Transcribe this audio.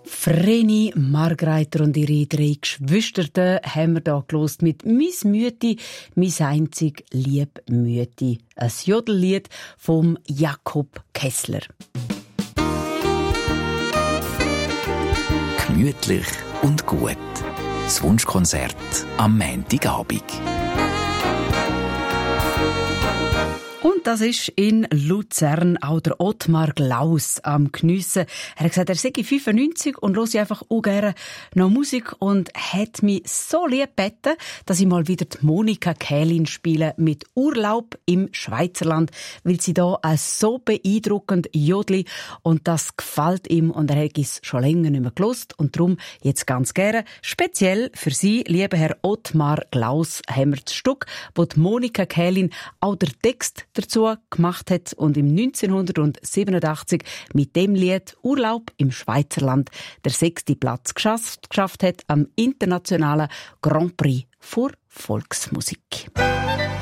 Vreni, Margreiter und ihre 3 Geschwister haben wir hier gehört mit «Mis Mütti, mis einzig lieb Mütti». Ein Jodellied vom Jakob Kessler. Gemütlich und gut. Das Wunschkonzert am Montagabend. Und das ist in Luzern auch der Ottmar Glaus am Geniessen. Er hat gesagt, er sei 95 und höre einfach auch gerne noch Musik und hat mich so lieb gebeten, dass ich mal wieder die Monika Kählin spiele mit «Urlaub im Schweizerland», weil sie da ein so beeindruckend jodli und das gefällt ihm und er hat es schon länger nicht mehr gehört und darum jetzt ganz gerne speziell für Sie, lieber Herr Ottmar Glaus, haben wir das Stück, wo die Monika Kählin auch der Text dazu gemacht hat und im 1987 mit dem Lied «Urlaub im Schweizerland» der 6. Platz geschafft hat am internationalen Grand Prix für Volksmusik.